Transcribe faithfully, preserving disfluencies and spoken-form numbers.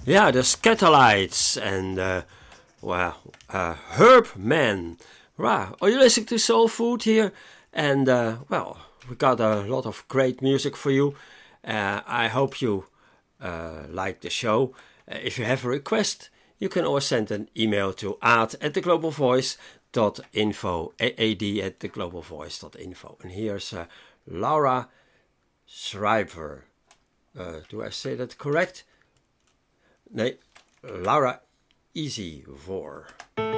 Yeah, the Scatterlights and, uh, well, uh, Herb Man. Wow, are you listening to Soul Food here? And, uh, well, we got a lot of great music for you. Uh, I hope you uh, like the show. Uh, if you have a request, you can always send an email to aad at the global voice dot info, aad at the global voice dot info. And here's uh, Laura Schreiber. Uh, do I say that correct? Nee, Laura Easy voor.